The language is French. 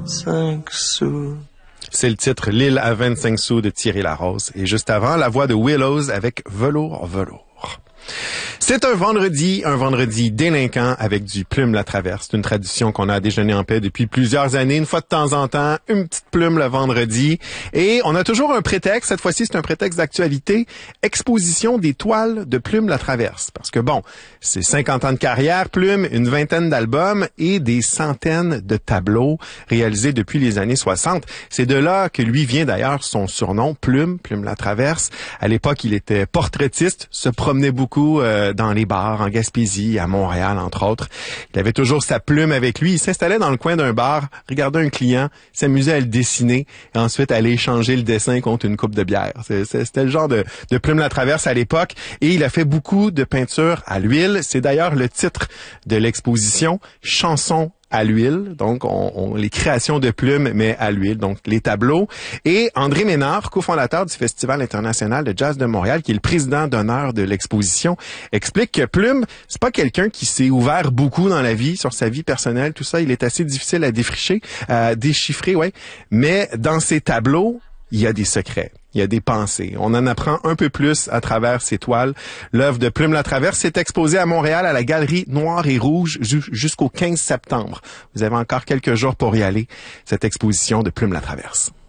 25 sous. C'est le titre L'île à 25 sous de Thierry Larose. Et juste avant, la voix de Willows avec Velours, Velours. C'est un vendredi délinquant avec du Plume la Traverse. C'est une tradition qu'on a à Déjeuner en paix depuis plusieurs années. Une fois de temps en temps, une petite plume le vendredi. Et on a toujours un prétexte. Cette fois-ci, c'est un prétexte d'actualité. Exposition des toiles de Plume la Traverse. Parce que bon, c'est 50 ans de carrière, Plume, une vingtaine d'albums et des centaines de tableaux réalisés depuis les années 60. C'est de là que lui vient d'ailleurs son surnom, Plume la Traverse. À l'époque, il était portraitiste, se promenait beaucoup dans les bars en Gaspésie, à Montréal, entre autres. Il avait toujours sa plume avec lui. Il s'installait dans le coin d'un bar, regardait un client, s'amusait à le dessiner et ensuite allait échanger le dessin contre une coupe de bière. C'était le genre de Plume la Traverse à l'époque. Et il a fait beaucoup de peintures à l'huile. C'est d'ailleurs le titre de l'exposition, Chansons à l'huile, donc les créations de Plume, mais à l'huile, donc les tableaux. Et André Ménard, cofondateur du Festival international de jazz de Montréal, qui est le président d'honneur de l'exposition, explique que Plume, c'est pas quelqu'un qui s'est ouvert beaucoup dans la vie, sur sa vie personnelle, tout ça, il est assez difficile à déchiffrer, ouais. Mais dans ses tableaux, il y a des secrets. Il y a des pensées. On en apprend un peu plus à travers ces toiles. L'œuvre de Plume la Traverse est exposée à Montréal à la Galerie Noire et Rouge jusqu'au 15 septembre. Vous avez encore quelques jours pour y aller. Cette exposition de Plume la Traverse.